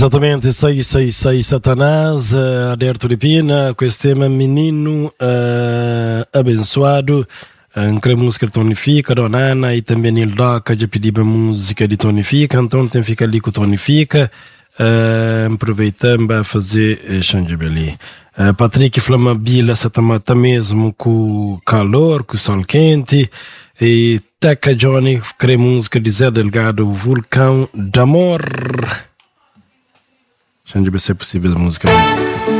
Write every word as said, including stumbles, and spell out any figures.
Exatamente, sei, sei, sei, Satanás, uh, Aderto de Pina, com esse tema Menino uh, Abençoado, um uh, música de Tonifica, Dona Ana, e também ele Doca já pediu a música de Tonifica, então tem que ficar ali com Tonifica, uh, aproveitando para fazer uh, ali. Uh, Patrick Flamabila, essa tá mesmo com calor, com sol quente, e Teca Johnny, crê música de Zé Delgado, Vulcão d'Amor. Já não sei se é possível a música.